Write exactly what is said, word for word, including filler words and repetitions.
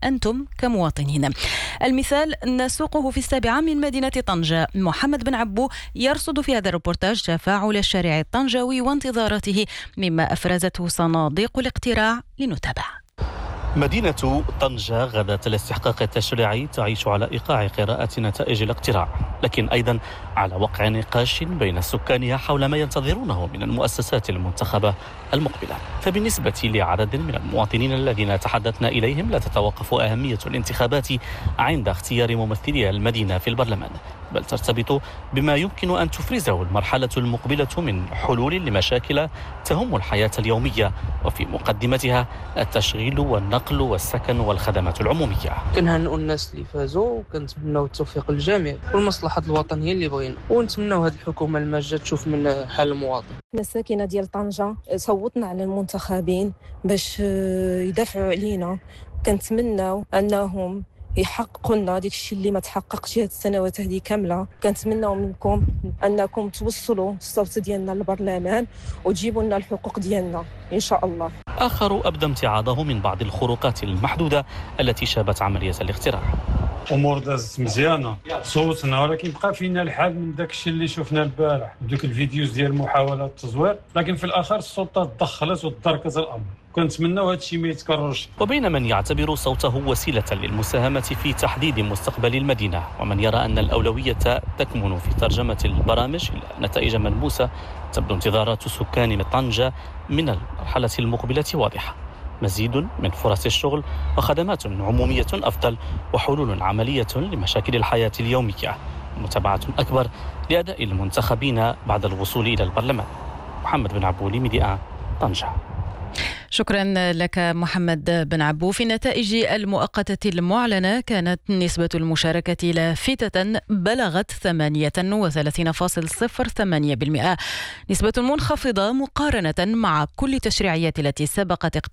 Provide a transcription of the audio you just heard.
أنتم كمواطنين. المثال نسوقه في السابعة من مدينة طنجة. محمد بن عبو يرصد في هذا الريبورتاج تفاعل الشارع الطنجاوي وانتظاراته مما أفرزته صناديق الاقتراع. لنتابع. مدينة طنجة غداة الاستحقاق التشريعي تعيش على إيقاع قراءة نتائج الاقتراع، لكن أيضا على وقع نقاش بين سكانها حول ما ينتظرونه من المؤسسات المنتخبة المقبلة. فبالنسبة لعدد من المواطنين الذين تحدثنا إليهم لا تتوقف أهمية الانتخابات عند اختيار ممثلي المدينة في البرلمان، بل ترتبط بما يمكن أن تفرزه المرحلة المقبلة من حلول لمشاكل تهم الحياة اليومية، وفي مقدمتها التشغيل والنقل والسكن والخدمات العمومية. كنهنئوا الناس اللي فازوا وكنتمنوا التوفيق للجميع والمصلحة الوطنية اللي بغينا، ونتمنوا هذه الحكومة الماجة تشوف من حال المواطن. الساكنة ديال طنجة صوتنا على المنتخبين باش يدافعوا علينا، كنتمنوا أنهم يحققوا لنا داك الشيء اللي ما تحققش هذه السنوات هذه كامله. كنتمناو منكم انكم توصلوا الصوت ديالنا للبرلمان وتجيبوا لنا الحقوق ديالنا ان شاء الله. اخر ابدى امتعاضه من بعض الخروقات المحدوده التي شابت عمليه الاقتراع. امور دازت مزيانه، صوتنا، ولكن بقى فينا الحال من داك الشيء اللي شفنا البارح دوك الفيديوز ديال محاولات التزوير، لكن في الاخر السلطه تدخلت وتداركت الامر. كنتمناو هذا الشيء ما يتكررش. وبين من يعتبر صوته وسيله للمساهمه في تحديد مستقبل المدينه، ومن يرى ان الاولويه تكمن في ترجمه البرامج الى نتائج ملموسه، تبدو انتظارات سكان طنجة من المرحله المقبله واضحه: مزيد من فرص الشغل وخدمات عمومية أفضل وحلول عملية لمشاكل الحياة اليومية، متابعة أكبر لأداء المنتخبين بعد الوصول إلى البرلمان. محمد بن عبو، ميديا طنجة. شكرا لك محمد بن عبو. في النتائج المؤقتة المعلنة كانت نسبة المشاركة لافتة بلغت ثمانية وثلاثين فاصلة صفر ثمانية بالمئة، نسبة منخفضة مقارنة مع كل التشريعيات التي سبقت